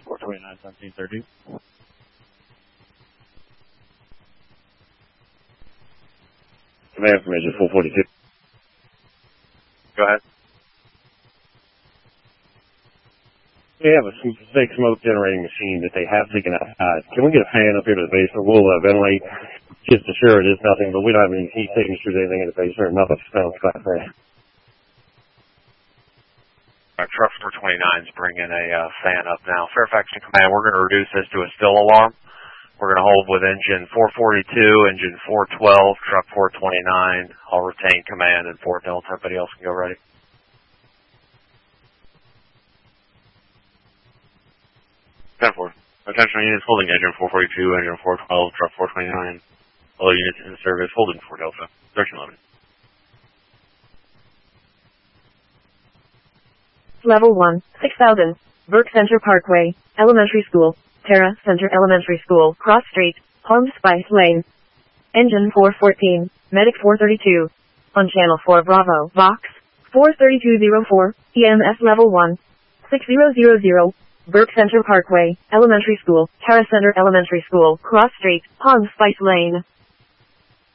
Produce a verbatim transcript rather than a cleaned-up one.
four twenty-nine, seventeen thirty. Command from engine four forty-two. Go ahead. We have a big smoke generating machine that they have taken outside. Can we get a fan up here to the basement? We'll uh, ventilate just to assure it is nothing, but we don't have any heat signatures or anything in the basement. Nothing smells like that. Our truck four twenty-nine is bringing a uh, fan up now. Fairfax to command, we're going to reduce this to a still alarm. We're going to hold with engine four forty-two, engine four twelve, truck four twenty-nine. I'll retain command and Fort Delta. Everybody else can go ready. ten four. Attention units holding engine four forty-two, engine four twelve, truck four twenty-nine. All units in service holding Fort Delta. thirteen eleven. Level one, six thousand, Burke Center Parkway, Elementary School, Terra Center Elementary School, Cross Street, Palm Spice Lane. Engine four fourteen, Medic four thirty-two. On Channel four Bravo, Vox, four thirty-two oh four, E M S Level one, six thousand, Burke Center Parkway, Elementary School, Terra Center Elementary School, Cross Street, Palm Spice Lane.